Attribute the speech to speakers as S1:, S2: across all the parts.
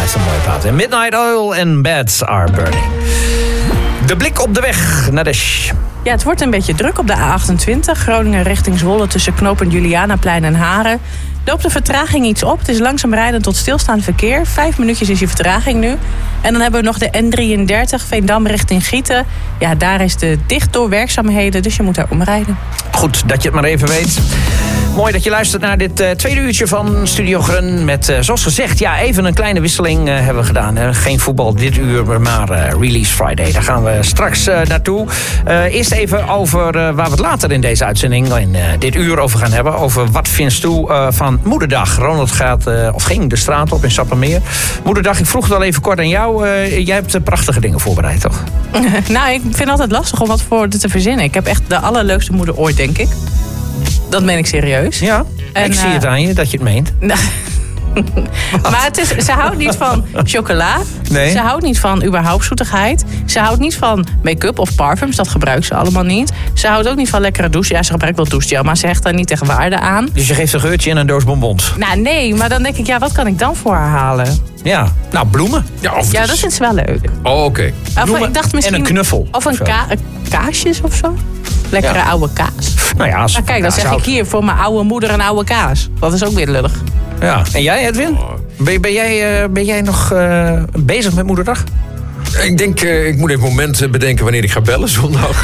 S1: Blijft een mooie plaat. Midnight Oil and Beds Are Burning. De blik op de weg, Nadesh.
S2: Ja, het wordt een beetje druk op de A28. Groningen richting Zwolle tussen knooppunt Julianaplein en Haren. Loopt de vertraging iets op. Het is langzaam rijden tot stilstaand verkeer. 5 minuutjes is die vertraging nu. En dan hebben we nog de N33 Veendam richting Gieten. Ja, daar is de dicht door werkzaamheden, dus je moet daar omrijden.
S1: Goed, dat je het maar even weet. Mooi dat je luistert naar dit tweede uurtje van Studio Grun. Met, zoals gezegd, ja, even een kleine wisseling hebben we gedaan. Geen voetbal dit uur, maar Release Friday. Daar gaan we straks naartoe. Eerst even over waar we het later in deze uitzending, in dit uur over gaan hebben. Over wat vindt u van Moederdag. Ronald ging de straat op in Sappemeer. Moederdag, ik vroeg het al even kort aan jou. Jij hebt prachtige dingen voorbereid, toch?
S2: Nou, ik vind het altijd lastig om wat voor te verzinnen. Ik heb echt de allerleukste moeder ooit, denk ik. Dat meen ik serieus.
S1: Ja, en, ik zie het aan je dat je het meent.
S2: Maar ze houdt niet van chocola.
S1: Nee.
S2: Ze houdt niet van überhaupt zoetigheid. Ze houdt niet van make-up of parfums. Dat gebruikt ze allemaal niet. Ze houdt ook niet van lekkere douche. Ja, ze gebruikt wel douchegel, maar ze hecht daar niet echt waarde aan.
S1: Dus je geeft een geurtje en een doos bonbons?
S2: Nou, nee, maar dan denk ik, ja, wat kan ik dan voor haar halen?
S1: Ja, nou, bloemen.
S2: Ja, dat vindt ze wel leuk.
S3: Oh, oké.
S2: Ik dacht misschien,
S1: en een knuffel.
S2: Of een kaasjes of zo. Lekkere oude kaas.
S1: Nou ja,
S2: kijk, dan zeg ik hier voor mijn oude moeder een oude kaas. Dat is ook weer lullig.
S1: Ja. En jij, Edwin? Ben jij nog bezig met Moederdag?
S3: Ik denk, ik moet even een moment bedenken wanneer ik ga bellen zondag.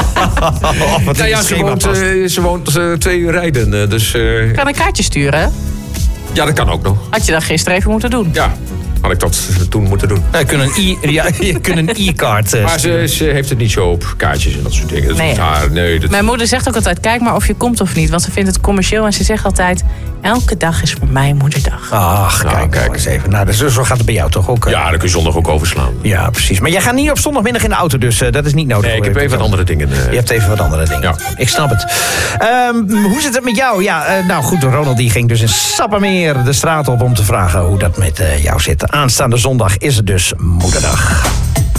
S3: Ze woont 2 uur rijden. Dus,
S2: ik kan een kaartje sturen.
S3: Ja, dat kan ook nog.
S2: Had je dat gisteren even moeten doen?
S3: Ja, had ik dat toen moeten doen.
S1: Je kunt een e-card
S3: maar ze heeft het niet zo op kaartjes en dat soort dingen.
S2: Mijn moeder zegt ook altijd, kijk maar of je komt of niet. Want ze vindt het commercieel en ze zegt altijd, elke dag is voor mij Moederdag.
S1: Ach, kijk eens even. Nou, dus zo gaat het bij jou toch ook?
S3: Ja, dan kun je zondag ook overslaan.
S1: Ja, precies. Maar jij gaat niet op zondagmiddag in de auto, dus dat is niet nodig.
S3: Nee, ik heb even wat andere dingen.
S1: Je hebt even wat andere dingen.
S3: Ja.
S1: Ik snap het. Hoe zit het met jou? Ja, nou goed, Ronald die ging dus in Sappemeer de straat op om te vragen hoe dat met jou zit. Aanstaande zondag is het dus Moederdag.